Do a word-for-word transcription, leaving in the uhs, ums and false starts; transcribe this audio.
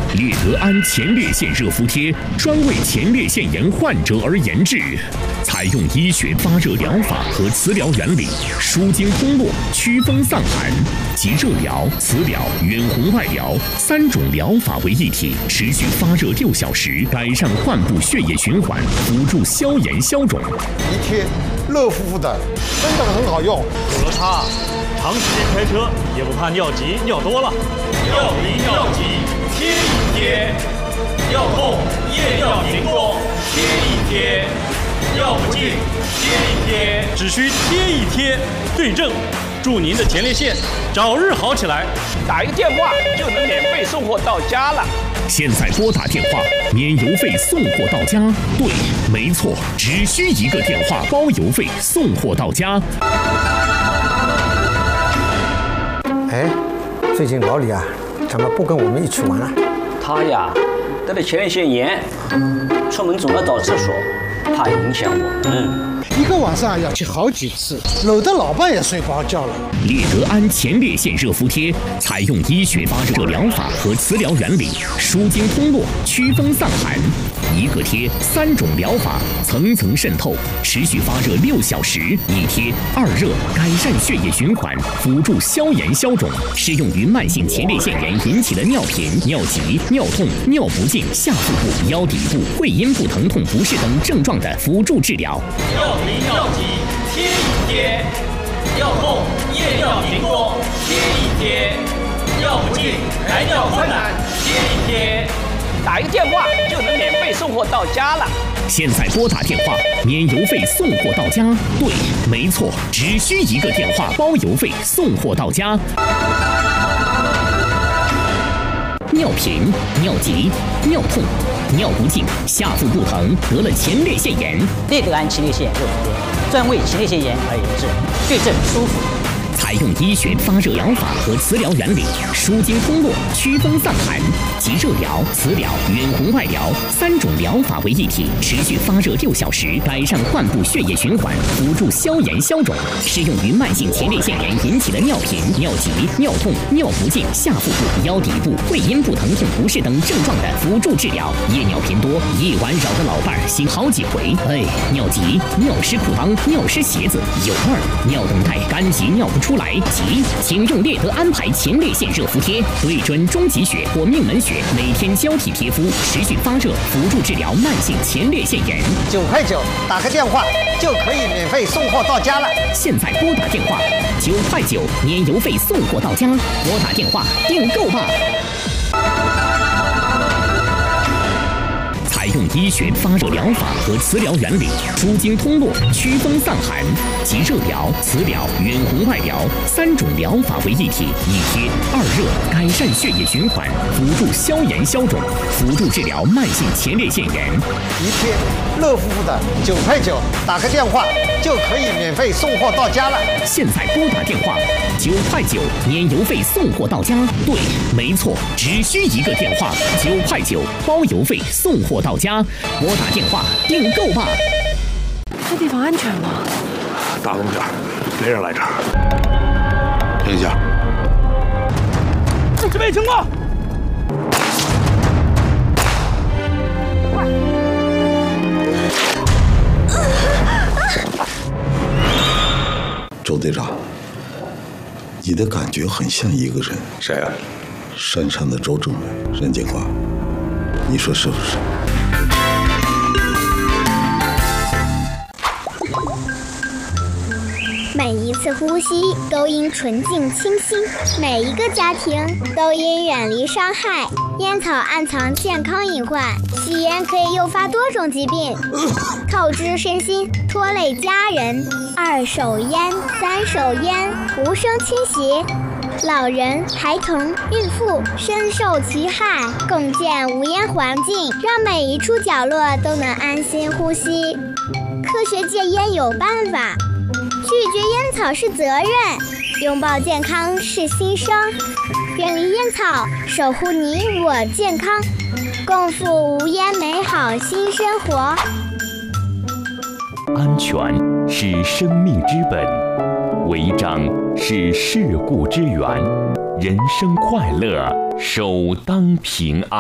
列德安前列腺热敷贴专为前列腺炎患者而研制，采用医学发热疗法和磁疗原理，舒筋通络、祛风散寒，集热疗、磁疗、远红外疗三种疗法为一体，持续发热六小时，改善患部血液循环，辅助消炎消肿。 一贴热乎乎的，真的很好用。 有了它，长时间开车也不怕尿急尿多了。尿频尿急贴一贴，尿痛夜尿频多贴一贴，尿不尽贴一贴，只需贴一贴，对症，祝您的前列腺早日好起来。 打一个电话就能免费送货到家了。 现在拨打电话，免邮费送货到家。对，没错，只需一个电话，包邮费送货到家。 哎，最近老李啊，怎么不跟我们一起玩了？ 他呀，得了前列腺炎，出门总要找厕所，怕影响我们。 一个晚上要去好几次，搂得老伴也睡不着觉了。 列德安前列腺热敷贴采用医学发热疗法和磁疗原理，舒筋通络、祛风散寒。一个贴三种疗法层层渗透，持续发热六小时。一贴二热，改善血液循环，辅助消炎消肿，适用于慢性前列腺炎引起的尿频、尿急、尿痛、尿不尽、下腹部、腰底部、会阴部疼痛不适等症状的辅助治疗。 尿频尿急贴一贴，尿痛夜尿频多贴一贴，尿不尽排尿困难贴一贴。 打一个电话就能免费送货到家了。 现在拨打电话，免邮费送货到家。对，没错，只需一个电话，包邮费送货到家。尿频、尿急、尿痛、尿不尽、下腹部疼，得了前列腺炎。 列德安前列腺热敷贴，专为前列腺炎而研制，对症舒服。 采用医学发热疗法和磁疗原理，舒筋通络、祛风散寒，集热疗、磁疗、远红外疗三种疗法为一体，持续发热六小时，改善患部血液循环，辅助消炎消肿，适用于慢性前列腺炎引起的尿频、尿急、尿痛、尿不尽、下腹部、腰底部、会阴部疼痛不适等症状的辅助治疗。夜尿频多，夜晚扰得老伴儿醒好几回。哎，尿急、尿湿裤裆、尿湿鞋子、有味儿、尿等待干急尿不出来急，请用列德安排前列腺热敷贴，对准中极血或命门穴，每天交替贴敷，持续发热，辅助治疗慢性前列腺炎。 九块九，打个电话就可以免费送货到家了。 现在拨打电话，九块九，免邮费送货到家。拨打电话订购吧。采用医学发热疗法和磁疗原理，舒筋通络、祛风散寒，集热疗、磁疗、远红外疗三种疗法为一体。一贴二热，改善血液循环，辅助消炎消肿，辅助治疗慢性前列腺炎。 一贴热乎乎的，九块九，打个电话就可以免费送货到家了。 现在拨打电话，九块九，免邮费送货到家。对，没错，只需一个电话，九块九，包邮费送货到家。拨打电话订购吧。 这地方安全吗？ 大风点，没人来这儿。停下！ 准备情况。 周队长，你的感觉很像一个人。 谁啊？ 山上的周政委，任警官，你说是不是？ 每一次呼吸都应纯净清新，每一个家庭都应远离伤害。烟草暗藏健康隐患，吸烟可以诱发多种疾病，透支身心，拖累家人。二手烟、三手烟无声侵袭，老人、孩童、孕妇深受其害。共建无烟环境，让每一处角落都能安心呼吸。科学戒烟有办法，拒绝烟草是责任，拥抱健康是新生。远离烟草，守护你我健康，共赴无烟美好新生活。 安全是生命之本，违章是事故之源。人生快乐，首当平安。